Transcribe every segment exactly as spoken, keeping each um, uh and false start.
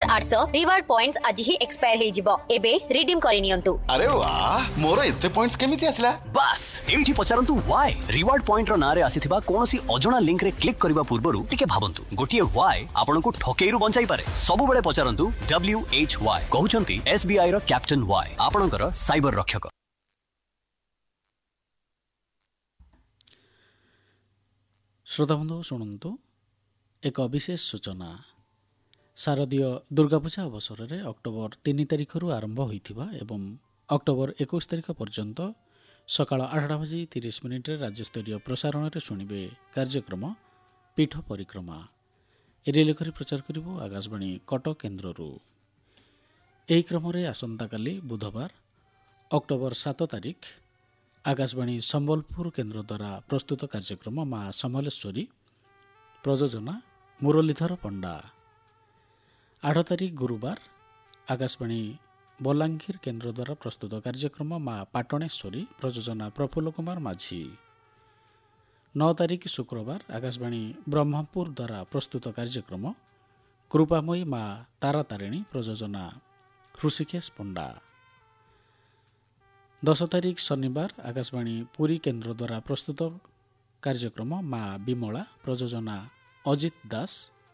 आठ सौ reward points आज ही एक्सपायर हे जिवो एबे रिडीम करि नियंतु। अरे वाह मोर एते पॉइंट्स केमिति आसला बस एठी पचारंतु व्हाई रिवार्ड पॉइंट रो नारे आसीथिबा कोनोसी अजणा लिंक रे क्लिक करबा पूर्वरु टिके भाबंतु गोटिए व्हाई आपनको ठकेइरु बंचाई पारे सब बेले पचारंतु W H Y कहउचंती SBI row captain why आपनकर साइबर रक्षक। श्रोता बंधु शुणु एक विशेष सूचना शारदीय दुर्गा पूजा अवसर में अक्टोबर तीन तारिख आरंभ होता एवं अक्टोबर इक्कीस तारिख पर्यंत सकाळ आठटा बजी तीस मिनिट राज्यस्तरीय प्रसारण में शुणिबे कार्यक्रम पीठ परिक्रमा ए लेखरी प्रचार करिबो आकाशवाणी कटक केन्द्ररू। एही क्रम में आसंता काली बुधवार अक्टोबर सात तारिख आकाशवाणी संबलपुर केन्द्र द्वारा प्रस्तुत कार्यक्रम माँ समलेश्वरी प्रयोजना मुरलीधर पंडा। आठ तारिख गुरुवार आकाशवाणी बलांगीर केन्द्र द्वारा प्रस्तुत कार्यक्रम माँ पाटणेश्वरी प्रयोजना प्रफुल्ल कुमार माझी। नौ तारिख शुक्रवार आकाशवाणी ब्रह्मपुर द्वारा प्रस्तुत कार्यक्रम कृपामयी माँ तारातारिणी प्रयोजना ऋषिकेश पंडा। दस तारिख शनिवार आकाशवाणी पुरी केन्द्र द्वारा प्रस्तुत कार्यक्रम माँ विमला प्रयोजना अजित दास।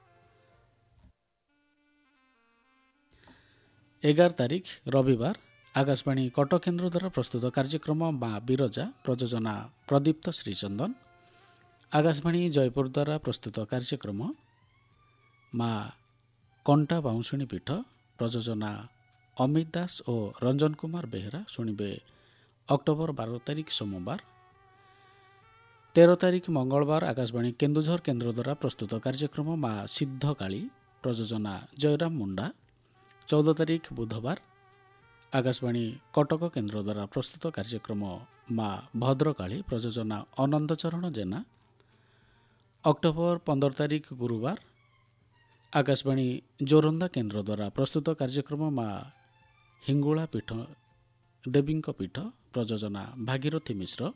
एगार तारिख रविवार आकाशवाणी कटक केन्द्र द्वारा प्रस्तुत कार्यक्रम माँ विरजा प्रयोजना प्रदीप्त श्रीचंदन। आकाशवाणी जयपुर द्वारा प्रस्तुत कार्यक्रम माँ कंटा बाउंशुणी पीठ प्रयोजना अमित दास और रंजन कुमार बेहरा शुणिबे अक्टोबर बारह तारिख सोमवार। तेरह तारिख मंगलवार आकाशवाणी केन्दुझर केन्द्र द्वारा प्रस्तुत कार्यक्रम माँ सिद्धकाली प्रयोजना जयराम मुंडा। चौदह तारिख बुधवार आकाशवाणी कटक केन्द्र द्वारा प्रस्तुत कार्यक्रम माँ भद्रकाली प्रयोजना अनंतचरण जेना। अक्टोबर पंद्रह तारिख गुरुवार आकाशवाणी जोरंदा केन्द्र द्वारा प्रस्तुत कार्यक्रम माँ हिंगुला पीठ देवी पीठ प्रयोजना भागीरथी मिश्र।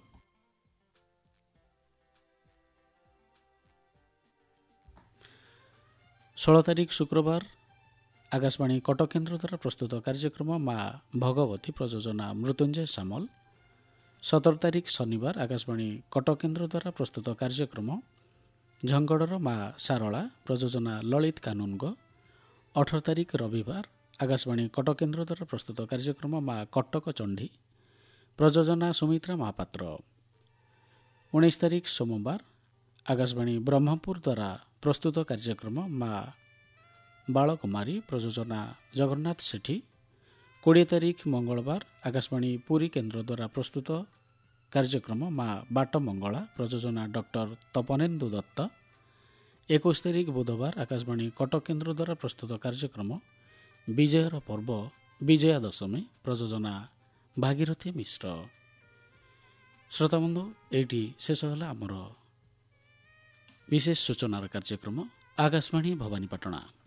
षोलह तारिख शुक्रवार आकाशवाणी कटक केन्द्र द्वारा प्रस्तुत कार्यक्रम माँ भगवती प्रयोजना मृत्युंजय सामल। सतर तारिख शनिवार आकाशवाणी कटक केन्द्र द्वारा प्रस्तुत कार्यक्रम झंगड़र माँ सारला प्रयोजना ललित कानूनग। अठारह तारिख रविवार आकाशवाणी कटक केन्द्र द्वारा प्रस्तुत कार्यक्रम माँ कटक चंडी प्रयोजना सुमित्रा महापात्र। उन्नीस तारिख सोमवार आकाशवाणी ब्रह्मपुर द्वारा प्रस्तुत कार्यक्रम माँ बालकुमारी प्रयोजना जगन्नाथ सेठी। कोड़े तारिख मंगलवार आकाशवाणी पुरी केन्द्र द्वारा प्रस्तुत कार्यक्रम माँ बाट मंगला प्रयोजना डॉक्टर तपनेन्दु दत्त। इक्कीस तारिख बुधवार आकाशवाणी कटक केन्द्र द्वारा प्रस्तुत कार्यक्रम विजयर पर्व विजया दशमी प्रयोजना भागीरथी मिश्र। श्रोताबंधु एटी शेष है आमर विशेष सूचनार कार्यक्रम आकाशवाणी भवानीपाटना।